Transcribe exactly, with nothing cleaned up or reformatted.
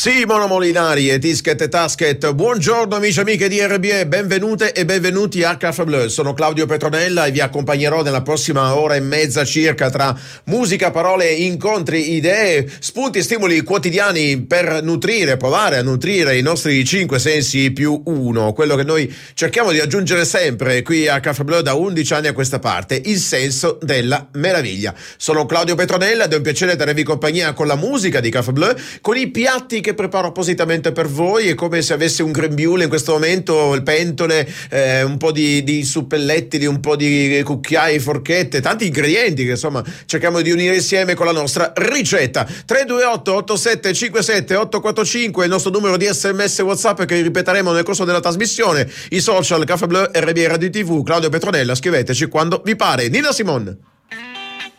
Simona Molinari e Tisket e Tasket, buongiorno amici e amiche di R B E, benvenute e benvenuti a Café Bleu. Sono Claudio Petronella e vi accompagnerò nella prossima ora e mezza circa tra musica, parole, incontri, idee, spunti e stimoli quotidiani per nutrire, provare a nutrire i nostri cinque sensi più uno, quello che noi cerchiamo di aggiungere sempre qui a Café Bleu da undici anni a questa parte, il senso della meraviglia. Sono Claudio Petronella ed è un piacere tenervi compagnia con la musica di Café Bleu, con i piatti che preparo appositamente per voi. È come se avessi un grembiule in questo momento, il pentole, eh, un po' di, di suppellettili, un po' di cucchiai, forchette, tanti ingredienti che insomma cerchiamo di unire insieme con la nostra ricetta. Tre due otto otto sette cinque sette otto quattro cinque il nostro numero di sms WhatsApp che ripeteremo nel corso della trasmissione. I social Café Bleu, R B E Radio tivù, Claudio Petronella, scriveteci quando vi pare. Nina Simone.